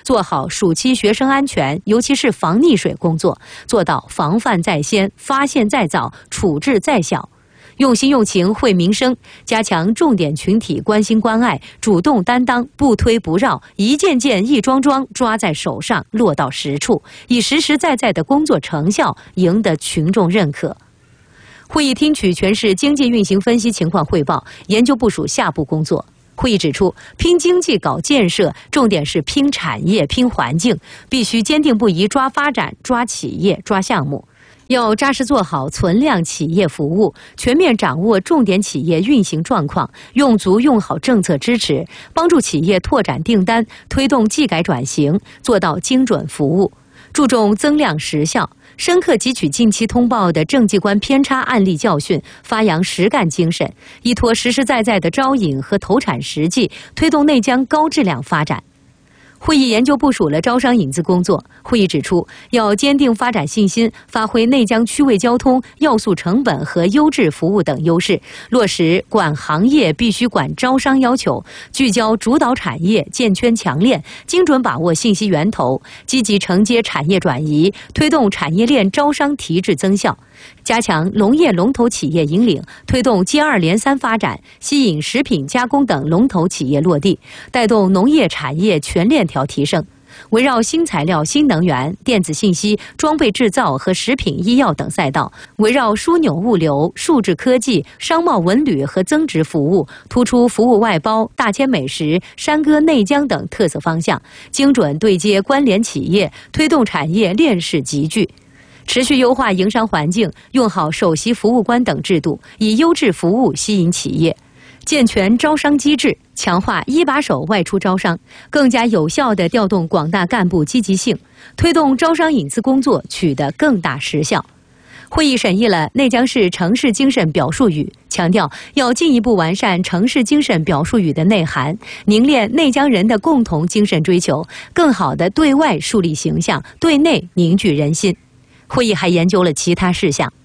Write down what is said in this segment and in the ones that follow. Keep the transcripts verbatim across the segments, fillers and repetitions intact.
做好暑期学生安全，尤其是防溺水工作，做到防范在先、发现在早、处置在小。用心用情惠民生，加强重点群体关心关爱，主动担当，不推不绕，一件件一桩桩抓在手上，落到实处，以实实在在的工作成效赢得群众认可。会议听取全市经济运行分析情况汇报，研究部署下步工作。会议指出，拼经济搞建设，重点是拼产业、拼环境，必须坚定不移抓发展、抓企业、抓项目。要扎实做好存量企业服务，全面掌握重点企业运行状况，用足用好政策支持，帮助企业拓展订单，推动技改转型，做到精准服务，注重增量实效，深刻汲取近期通报的政绩观偏差案例教训，发扬实干精神，依托实实在在的招引和投产实际，推动内江高质量发展。会议研究部署了招商引资工作。会议指出，要坚定发展信心，发挥内江区位交通、要素成本和优质服务等优势，落实管行业必须管招商要求，聚焦主导产业，建圈强链，精准把握信息源头，积极承接产业转移，推动产业链招商提质增效。加强农业龙头企业引领，推动接二连三发展，吸引食品加工等龙头企业落地，带动农业产业全链条提升。围绕新材料、新能源、电子信息、装备制造和食品医药等赛道，围绕枢纽物流、数字科技、商贸文旅和增值服务，突出服务外包、大千美食、山歌内江等特色方向，精准对接关联企业，推动产业链式集聚。持续优化营商环境，用好首席服务官等制度，以优质服务吸引企业。健全招商机制，强化一把手外出招商，更加有效地调动广大干部积极性，推动招商引资工作取得更大实效。会议审议了内江市城市精神表述语，强调要进一步完善城市精神表述语的内涵，凝练内江人的共同精神追求，更好地对外树立形象，对内凝聚人心。会议还研究了其他事项。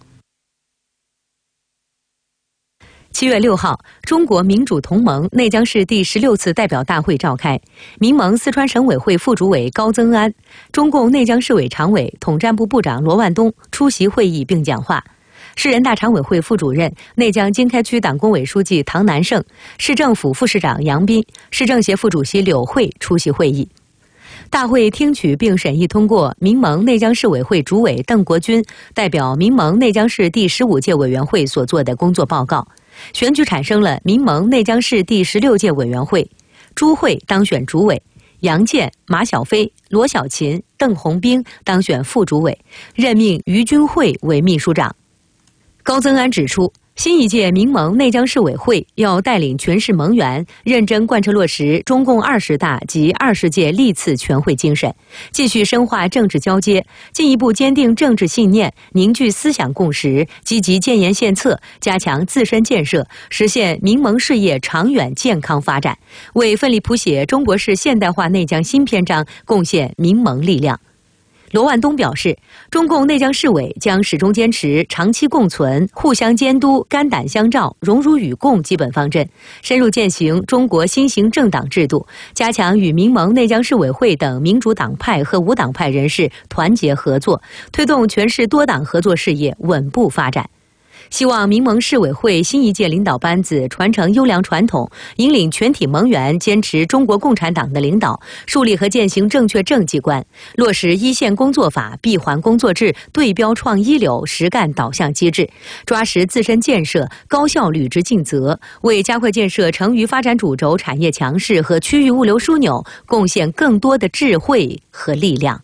七月六号，中国民主同盟内江市第十六次代表大会召开，民盟四川省委会副主委高增安、中共内江市委常委、统战部部长罗万东出席会议并讲话。市人大常委会副主任、内江经开区党工委书记唐南胜、市政府副市长杨斌、市政协副主席柳慧出席会议。大会听取并审议通过民盟内江市委会主委邓国军代表民盟内江市第十五届委员会所做的工作报告，选举产生了民盟内江市第十六届委员会，朱慧当选主委，杨健、马小飞、罗小琴、邓红兵当选副主委，任命于军慧为秘书长。高增安指出，新一届民盟内江市委会要带领全市盟员认真贯彻落实中共二十大及二十届历次全会精神，继续深化政治交接，进一步坚定政治信念，凝聚思想共识，积极建言献策，加强自身建设，实现民盟事业长远健康发展，为奋力谱写中国式现代化内江新篇章贡献民盟力量。罗万东表示，中共内江市委将始终坚持长期共存、互相监督、肝胆相照、荣辱与共基本方针，深入践行中国新型政党制度，加强与民盟内江市委会等民主党派和无党派人士团结合作，推动全市多党合作事业稳步发展。希望民盟市委会新一届领导班子传承优良传统，引领全体盟员坚持中国共产党的领导，树立和践行正确政绩观，落实一线工作法、闭环工作制、对标创一流、实干导向机制，抓实自身建设，高效履职尽责，为加快建设成渝发展主轴产业强势和区域物流枢纽贡献更多的智慧和力量。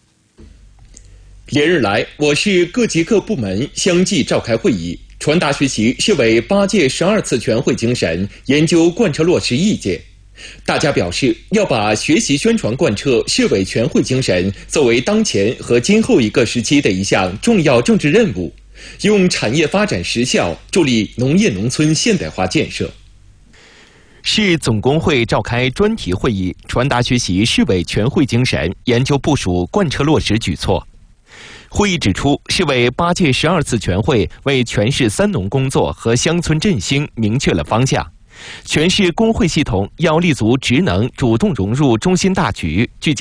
连日来，我市各级各部门相继召开会议，传达学习市委八届十二次全会精神，研究贯彻落实意见。大家表示，要把学习宣传贯彻市委全会精神作为当前和今后一个时期的一项重要政治任务，用产业发展实效助力农业农村现代化建设。 市总工会召开专题会议，传达学习市委全会精神，研究部署贯彻落实举措。会议指出，市委八届十二次全会为全市三农工作和乡村振兴明确了方向。全市工会系统要立足职能，主动融入中心大局，聚焦